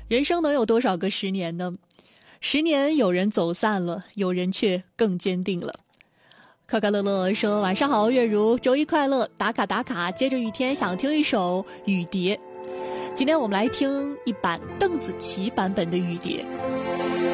人生能有多少个十年呢？10年有人走散了，有人却更坚定了。快快乐乐说晚上好，月如周一快乐，打卡打卡。接着雨天想听一首雨蝶，今天我们来听一版邓紫棋版本的雨蝶。